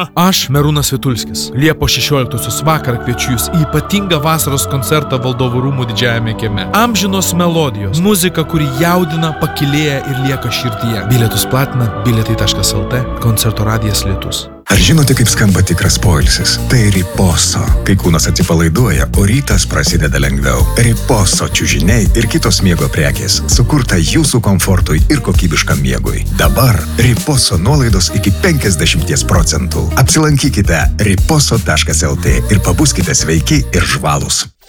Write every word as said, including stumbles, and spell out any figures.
Aš, Merūnas Vitulskis, Liepos šešioliktosios vakarą kviečiu jūs į ypatingą vasaros koncertą Valdovų rūmų didžiajame kieme. Amžinos melodijos, muzika, kuri jaudina, pakilėja ir lieka širdyje. Bilietus platina bilietai taškas lt, koncerto radijas Lietus. Ar žinote, kaip skamba tikras poilsis? Tai Riposo. Kai kūnas atsipalaiduoja, o rytas prasideda lengviau. Riposo čiužiniai ir kitos miego prekės sukurta jūsų komfortui ir kokybiškam miegui. Dabar Riposo nuolaidos iki penkiasdešimt procentų. Apsilankykite riposo taškas lt ir pabuskite sveiki ir žvalūs.